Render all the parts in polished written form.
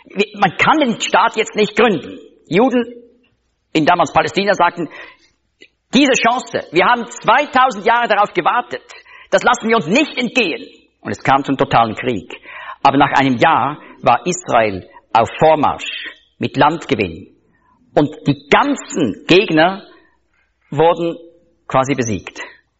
Man kann den Staat jetzt nicht gründen. Juden in damals Palästina sagten, diese Chance, wir haben 2000 Jahre darauf gewartet, das lassen wir uns nicht entgehen. Und es kam zum totalen Krieg. Aber nach einem Jahr war Israel auf Vormarsch mit Landgewinn. Und die ganzen Gegner wurden quasi besiegt.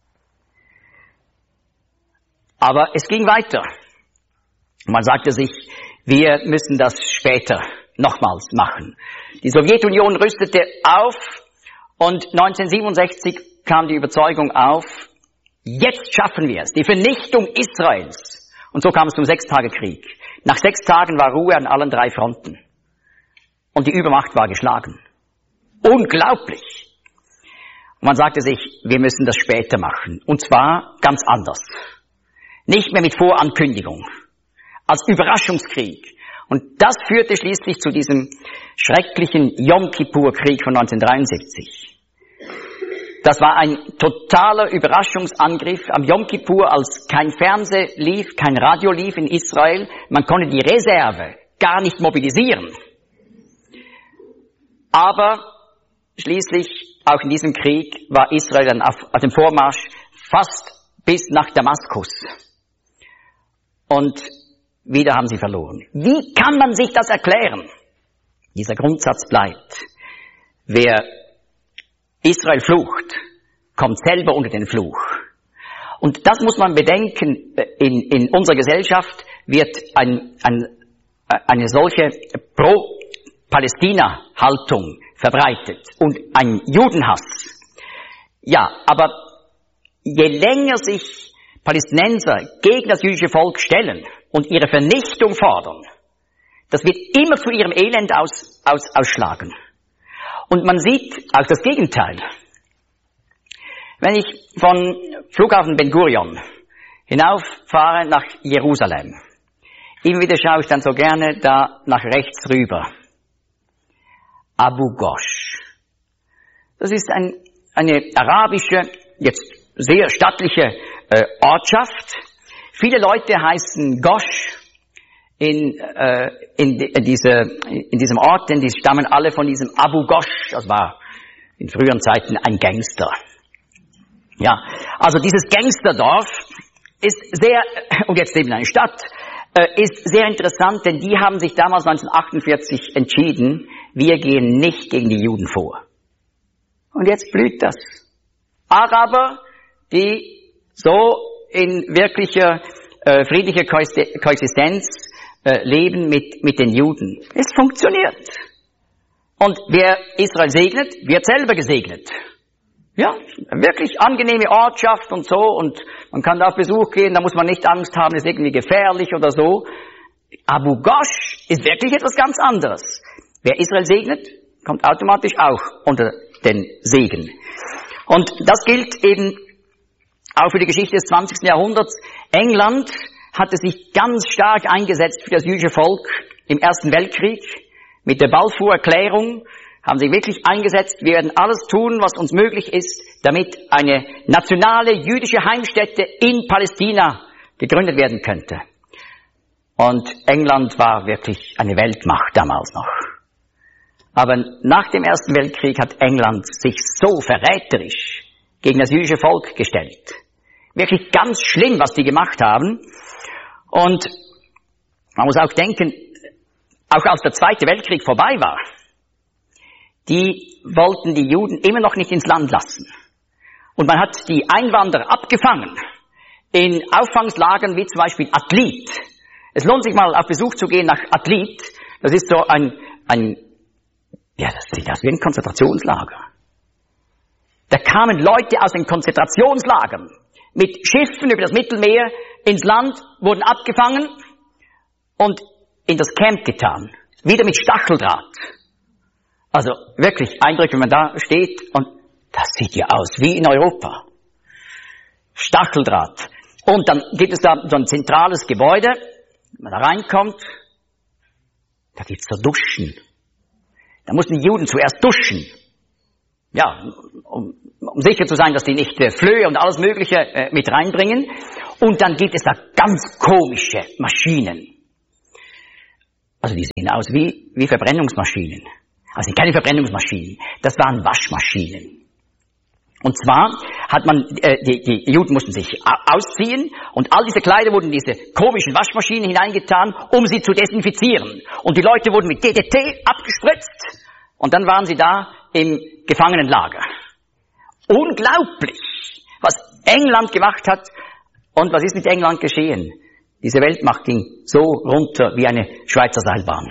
Aber es ging weiter. Man sagte sich, wir müssen das später nochmals machen. Die Sowjetunion rüstete auf und 1967 kam die Überzeugung auf, jetzt schaffen wir es, die Vernichtung Israels. Und so kam es zum Sechstagekrieg. Nach 6 Tagen war Ruhe an allen 3 Fronten. Und die Übermacht war geschlagen. Unglaublich. Und man sagte sich, wir müssen das später machen. Und zwar ganz anders. Nicht mehr mit Vorankündigung. Als Überraschungskrieg. Und das führte schließlich zu diesem schrecklichen Yom-Kippur-Krieg von 1973. Das war ein totaler Überraschungsangriff am Yom Kippur, als kein Fernseh lief, kein Radio lief in Israel. Man konnte die Reserve gar nicht mobilisieren. Aber schließlich, auch in diesem Krieg, war Israel dann auf dem Vormarsch fast bis nach Damaskus. Und wieder haben sie verloren. Wie kann man sich das erklären? Dieser Grundsatz bleibt. Wer Israel flucht, kommt selber unter den Fluch. Und das muss man bedenken. In unserer Gesellschaft wird eine solche Pro-Palästina-Haltung verbreitet und ein Judenhass. Ja, aber je länger sich Palästinenser gegen das jüdische Volk stellen und ihre Vernichtung fordern, das wird immer zu ihrem Elend ausschlagen. Und man sieht auch das Gegenteil. Wenn ich von Flughafen Ben Gurion hinauffahre nach Jerusalem, immer wieder schaue ich dann so gerne da nach rechts rüber. Abu Ghosh. Das ist eine arabische, jetzt sehr stattliche Ortschaft. Viele Leute heißen Ghosh in diesem Ort, denn die stammen alle von diesem Abu Ghosh. Das war in früheren Zeiten ein Gangster. Ja, also dieses Gangsterdorf ist sehr, und jetzt eben eine Stadt, ist sehr interessant, denn die haben sich damals 1948 entschieden, wir gehen nicht gegen die Juden vor. Und jetzt blüht das. Araber, die so in wirklicher friedlicher Koexistenz leben mit den Juden. Es funktioniert. Und wer Israel segnet, wird selber gesegnet. Ja, wirklich angenehme Ortschaft und so, und man kann da auf Besuch gehen, da muss man nicht Angst haben, es ist irgendwie gefährlich oder so. Abu Ghosh ist wirklich etwas ganz anderes. Wer Israel segnet, kommt automatisch auch unter den Segen. Und das gilt eben auch für die Geschichte des 20. Jahrhunderts. England hatte sich ganz stark eingesetzt für das jüdische Volk im Ersten Weltkrieg. Mit der Balfour-Erklärung haben sie wirklich eingesetzt, wir werden alles tun, was uns möglich ist, damit eine nationale jüdische Heimstätte in Palästina gegründet werden könnte. Und England war wirklich eine Weltmacht damals noch. Aber nach dem Ersten Weltkrieg hat England sich so verräterisch gegen das jüdische Volk gestellt. Wirklich ganz schlimm, was die gemacht haben. Und man muss auch denken, auch als der Zweite Weltkrieg vorbei war, die wollten die Juden immer noch nicht ins Land lassen. Und man hat die Einwanderer abgefangen in Auffangslagern wie zum Beispiel Atlit. Es lohnt sich mal auf Besuch zu gehen nach Atlit. Das ist so das sieht aus wie ein Konzentrationslager. Da kamen Leute aus den Konzentrationslagern mit Schiffen über das Mittelmeer ins Land, wurden abgefangen und in das Camp getan. Wieder mit Stacheldraht. Also wirklich eindrücklich, wenn man da steht, und das sieht ja aus wie in Europa. Stacheldraht. Und dann gibt es da so ein zentrales Gebäude, wenn man da reinkommt, da gibt's so Duschen. Da mussten die Juden zuerst duschen. Ja, um sicher zu sein, dass die nicht Flöhe und alles Mögliche mit reinbringen. Und dann gibt es da ganz komische Maschinen. Also die sehen aus wie Verbrennungsmaschinen. Also keine Verbrennungsmaschinen, das waren Waschmaschinen. Und zwar hat man, die Juden mussten sich ausziehen und all diese Kleider wurden in diese komischen Waschmaschinen hineingetan, um sie zu desinfizieren. Und die Leute wurden mit DDT abgespritzt und dann waren sie da im Gefangenenlager. Unglaublich, was England gemacht hat. Und was ist mit England geschehen? Diese Weltmacht ging so runter wie eine Schweizer Seilbahn.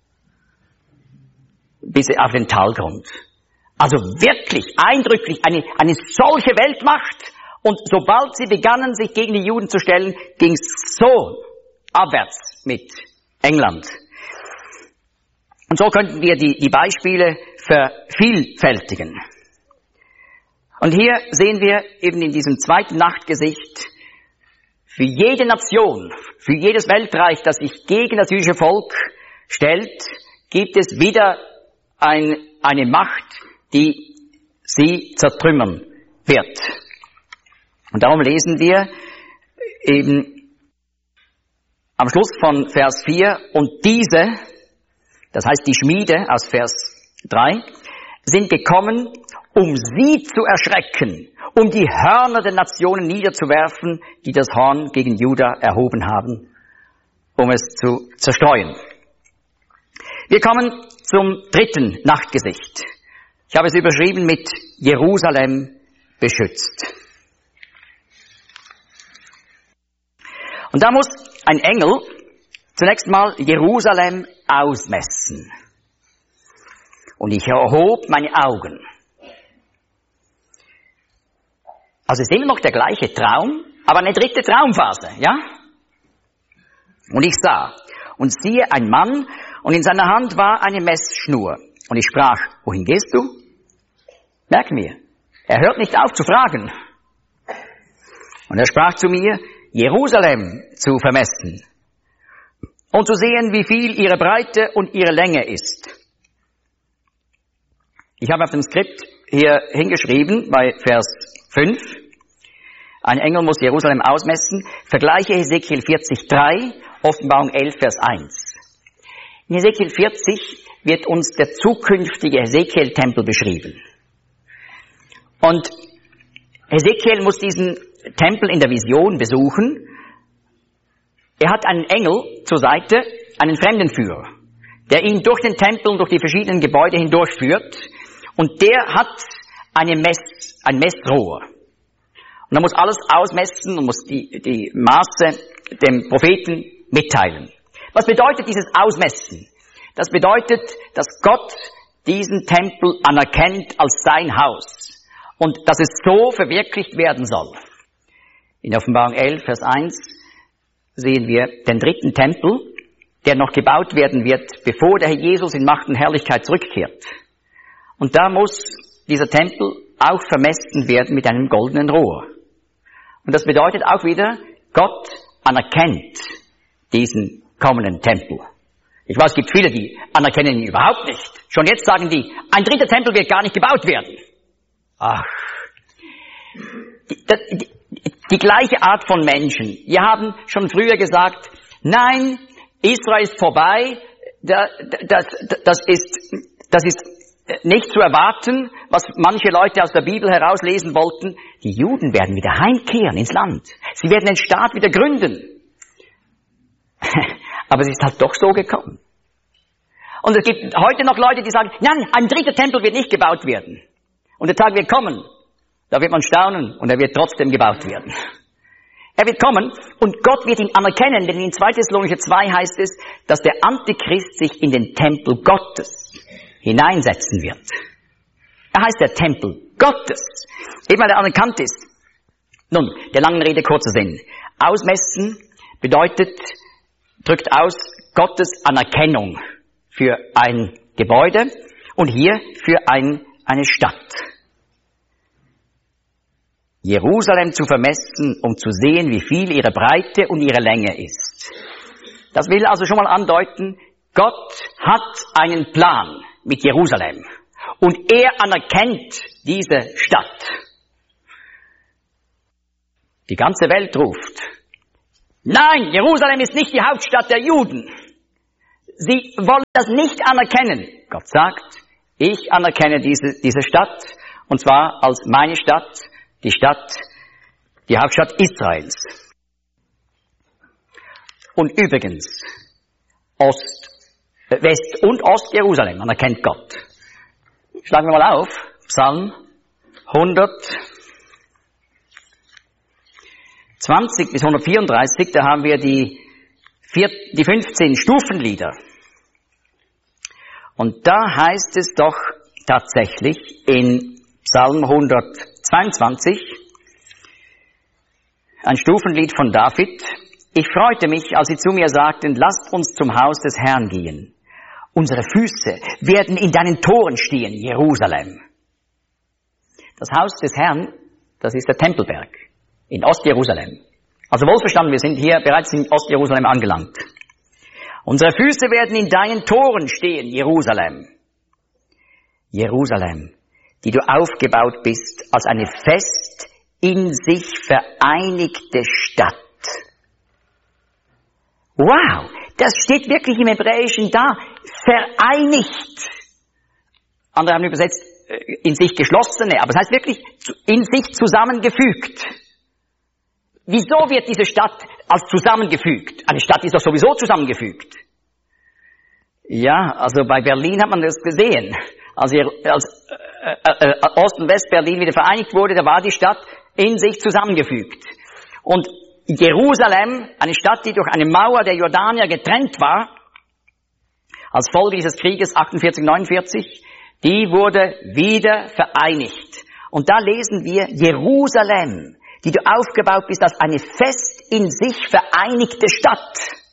Bis auf den Talgrund. Also wirklich eindrücklich eine solche Weltmacht. Und sobald sie begannen, sich gegen die Juden zu stellen, ging es so abwärts mit England. Und so könnten wir die Beispiele vervielfältigen. Und hier sehen wir eben in diesem zweiten Nachtgesicht, für jede Nation, für jedes Weltreich, das sich gegen das jüdische Volk stellt, gibt es wieder eine Macht, die sie zertrümmern wird. Und darum lesen wir eben am Schluss von Vers 4, und diese, das heißt die Schmiede aus Vers 3, sind gekommen, um sie zu erschrecken, um die Hörner der Nationen niederzuwerfen, die das Horn gegen Juda erhoben haben, um es zu zerstreuen. Wir kommen zum dritten Nachtgesicht. Ich habe es überschrieben mit Jerusalem beschützt. Und da muss ein Engel zunächst mal Jerusalem ausmessen. Und ich erhob meine Augen. Also es ist immer noch der gleiche Traum, aber eine dritte Traumphase, ja? Und ich sah und siehe ein Mann, und in seiner Hand war eine Messschnur. Und ich sprach, wohin gehst du? Merk mir, er hört nicht auf zu fragen. Und er sprach zu mir, Jerusalem zu vermessen und zu sehen, wie viel ihre Breite und ihre Länge ist. Ich habe auf dem Skript hier hingeschrieben, bei Vers 5, ein Engel muss Jerusalem ausmessen, vergleiche Hesekiel 40,3, Offenbarung 11, Vers 1. In Hesekiel 40 wird uns der zukünftige Hesekiel-Tempel beschrieben. Und Hesekiel muss diesen Tempel in der Vision besuchen. Er hat einen Engel zur Seite, einen Fremdenführer, der ihn durch den Tempel und durch die verschiedenen Gebäude hindurchführt. Und der hat ein Messrohr. Und er muss alles ausmessen und muss die Maße dem Propheten mitteilen. Was bedeutet dieses Ausmessen? Das bedeutet, dass Gott diesen Tempel anerkennt als sein Haus und dass es so verwirklicht werden soll. In Offenbarung 11, Vers 1 sehen wir den dritten Tempel, der noch gebaut werden wird, bevor der Herr Jesus in Macht und Herrlichkeit zurückkehrt. Und da muss dieser Tempel auch vermessen werden mit einem goldenen Rohr. Und das bedeutet auch wieder, Gott anerkennt diesen kommenden Tempel. Ich weiß, es gibt viele, die anerkennen ihn überhaupt nicht. Schon jetzt sagen die, ein dritter Tempel wird gar nicht gebaut werden. Ach, die gleiche Art von Menschen. Wir haben schon früher gesagt, nein, Israel ist vorbei, das ist nicht zu erwarten, was manche Leute aus der Bibel herauslesen wollten. Die Juden werden wieder heimkehren ins Land. Sie werden den Staat wieder gründen. Aber es ist halt doch so gekommen. Und es gibt heute noch Leute, die sagen, nein, ein dritter Tempel wird nicht gebaut werden. Und der Tag wird kommen, da wird man staunen und er wird trotzdem gebaut werden. Er wird kommen und Gott wird ihn anerkennen, denn in 2. Thessalonicher 2 heißt es, dass der Antichrist sich in den Tempel Gottes hineinsetzen wird. Er heißt der Tempel Gottes, eben weil er anerkannt ist. Nun, der langen Rede kurzer Sinn. Ausmessen bedeutet, drückt aus Gottes Anerkennung für ein Gebäude und hier für eine Stadt. Jerusalem zu vermessen, um zu sehen, wie viel ihre Breite und ihre Länge ist. Das will also schon mal andeuten, Gott hat einen Plan mit Jerusalem und er anerkennt diese Stadt. Die ganze Welt ruft, nein, Jerusalem ist nicht die Hauptstadt der Juden. sie wollen das nicht anerkennen. Gott sagt, ich anerkenne diese Stadt, und zwar als meine Stadt, die Hauptstadt Israels. Und übrigens, West- und Ost-Jerusalem anerkennt Gott. Schlagen wir mal auf, Psalm 120 bis 134, da haben wir die 15 Stufenlieder. Und da heißt es doch tatsächlich in Psalm 122, ein Stufenlied von David: Ich freute mich, als sie zu mir sagten, lasst uns zum Haus des Herrn gehen. Unsere Füße werden in deinen Toren stehen, Jerusalem. Das Haus des Herrn, das ist der Tempelberg in Ostjerusalem. Also wohlverstanden, wir sind hier bereits in Ostjerusalem angelangt. Unsere Füße werden in deinen Toren stehen, Jerusalem. Jerusalem, die du aufgebaut bist als eine fest in sich vereinigte Stadt. Wow, das steht wirklich im Hebräischen da, vereinigt. Andere haben übersetzt, in sich geschlossene, aber es heißt wirklich in sich zusammengefügt. Wieso wird diese Stadt als zusammengefügt? Eine Stadt ist doch sowieso zusammengefügt. Ja, also bei Berlin hat man das gesehen. Als Ost- und West-Berlin wieder vereinigt wurde, da war die Stadt in sich zusammengefügt. Und Jerusalem, eine Stadt, die durch eine Mauer der Jordanier getrennt war, als Folge dieses Krieges 48-49, die wurde wieder vereinigt. Und da lesen wir Jerusalem, die du aufgebaut bist als eine fest in sich vereinigte Stadt.